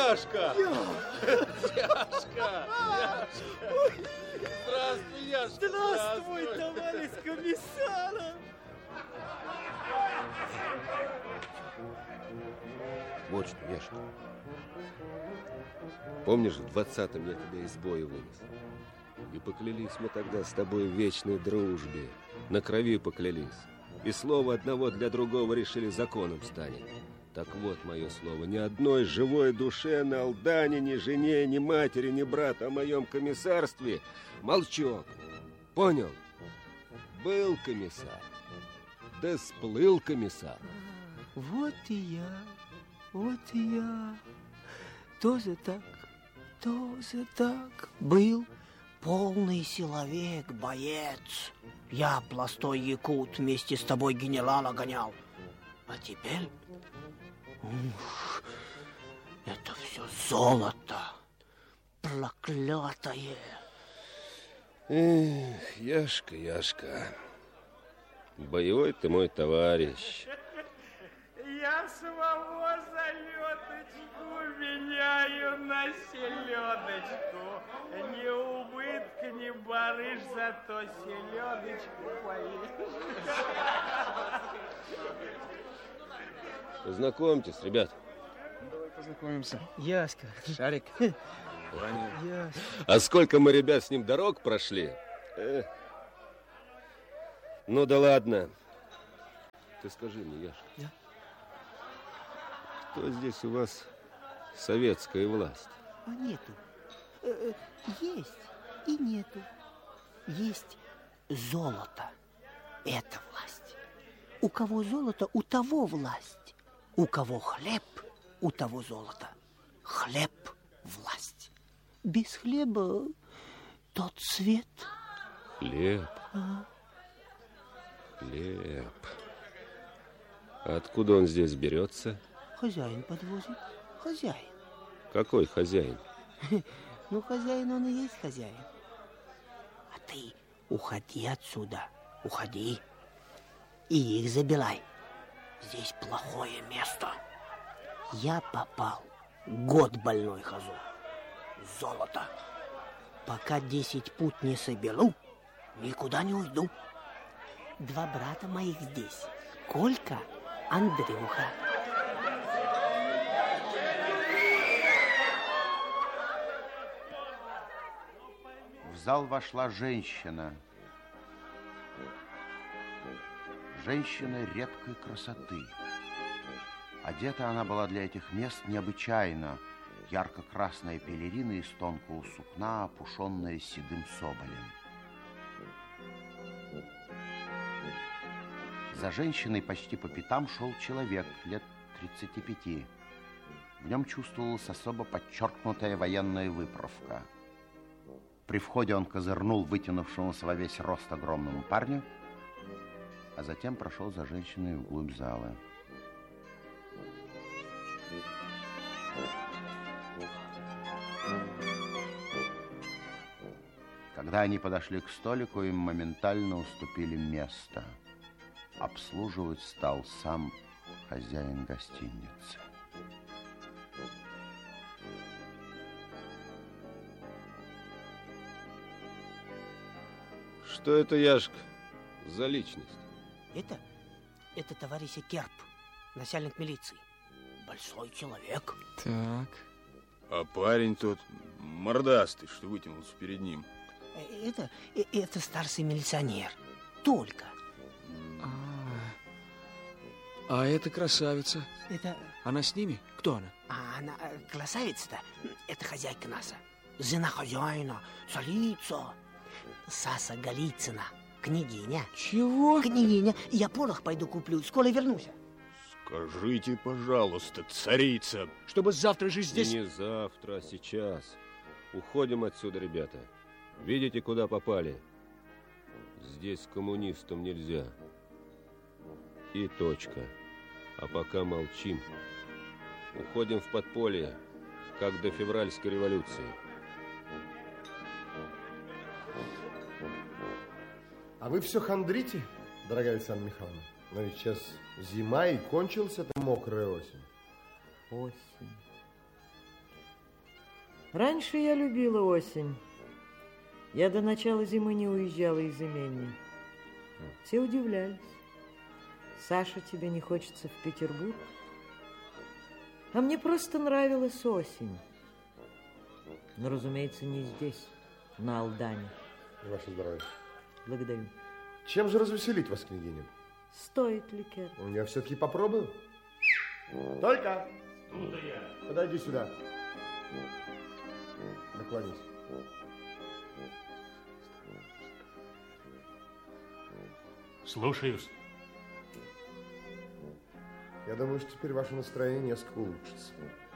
Яшка! Яшка! Здравствуй, Яшка! Здравствуй, товарищ комиссар! Вот что, Яшка. Помнишь, в 20-м я тебя из боя вынес? И поклялись мы тогда с тобой в вечной дружбе. На крови поклялись. И слово одного для другого решили законом станет. Так вот мое слово. Ни одной живой душе на Алдане, ни жене, ни матери, ни брата о моем комиссарстве молчок. Понял? Был комиссар. Да сплыл комиссар. Вот и я. Тоже так был полный силовик, боец. Я, пластой якут, вместе с тобой генерала гонял. А теперь... это все золото. Проклятое. Эх, Яшка. Боевой ты мой товарищ. Я самого залеточку меняю на селедочку. Ни убытка, ни барыш, зато селедочку поешь. Познакомьтесь, ребят. Давай познакомимся. Яшка. Шарик. Ваня. Яшка. А сколько мы, ребят, с ним дорог прошли? Ну да ты скажи мне, Яшка. Да? Кто здесь у вас советская власть? А нету. Есть и нету. Есть золото. Это власть. У кого золото, у того власть. У кого хлеб, у того золото. Хлеб – власть. Без хлеба тот свет. Хлеб. Хлеб. А откуда он здесь берется? Хозяин подвозит. Хозяин. Какой хозяин? Ну, хозяин он и есть хозяин. А ты уходи отсюда. Уходи. И их забирай. Здесь плохое место. Я попал. Год больной хожу. Золото. Пока 10 пут не соберу, никуда не уйду. 2 брата моих здесь. Колька, Андрюха. В зал вошла женщина. Женщина редкой красоты. Одета она была для этих мест необычайно. Ярко-красная пелерина из тонкого сукна, опушенная седым соболем. За женщиной почти по пятам шел человек лет 35. В нем чувствовалась особо подчеркнутая военная выправка. При входе он козырнул вытянувшемуся во весь рост огромному парню, а затем прошел за женщиной вглубь зала. Когда они подошли к столику, им моментально уступили место. Обслуживать стал сам хозяин гостиницы. Что это, Яшка, за личность? Это товарищ Керп, начальник милиции. Большой человек. Так. А парень тот мордастый, что вытянулся перед ним. Это старший милиционер. Только. А это красавица. Это... Она с ними? Кто она? А она, красавица-то, это хозяйка наша. Жена хозяина, царица. Саса Голицына, княгиня. Чего? Княгиня. Я порох пойду куплю, скоро вернусь. Скажите, пожалуйста, царица, чтобы завтра же здесь... Не завтра, а сейчас. Уходим отсюда, ребята. Видите, куда попали? Здесь коммунистам нельзя. И точка. А пока молчим. Уходим в подполье, как до февральской революции. А вы все хандрите, дорогая Александра Михайловна? Но ведь сейчас зима и кончилась эта мокрая осень. Осень. Раньше я любила осень. Я до начала зимы не уезжала из имения. Все удивлялись. Саша, тебе не хочется в Петербург? А мне просто нравилась осень. Но, разумеется, не здесь, на Алдане. Ваше здоровье. Благодарю. Чем же развеселить вас, княгиня? Стоит ликер. Я все-таки попробую. Только! Подойди сюда. Наклонись. Слушаюсь. Я думаю, что теперь ваше настроение несколько улучшится.